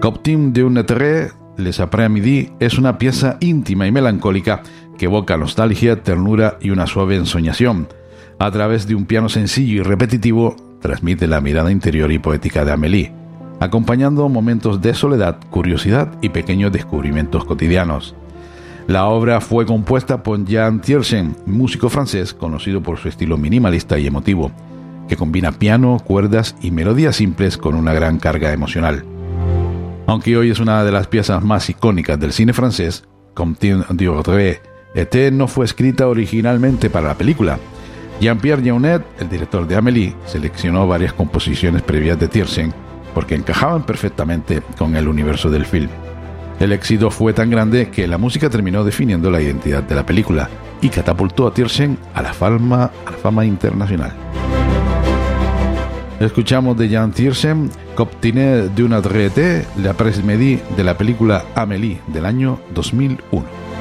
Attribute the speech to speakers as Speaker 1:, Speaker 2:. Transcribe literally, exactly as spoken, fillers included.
Speaker 1: Coptin de un Terre, Les Après-Midi es una pieza íntima y melancólica que evoca nostalgia, ternura y una suave ensoñación. A través de un piano sencillo y repetitivo, transmite la mirada interior y poética de Amélie, acompañando momentos de soledad, curiosidad y pequeños descubrimientos cotidianos. La obra fue compuesta por Jean Tiersen, músico francés conocido por su estilo minimalista y emotivo, que combina piano, cuerdas y melodías simples con una gran carga emocional. Aunque hoy es una de las piezas más icónicas del cine francés, Coptin du Terre no fue escrita originalmente para la película. Jean-Pierre Jeunet, el director de Amélie, seleccionó varias composiciones previas de Tiersen porque encajaban perfectamente con el universo del film. El éxito fue tan grande que la música terminó definiendo la identidad de la película y catapultó a Tiersen a la fama, a la fama internacional. Escuchamos de Jean Tiersen Coptin du Terre, L'Après-Midi de la película Amélie del año dos mil uno.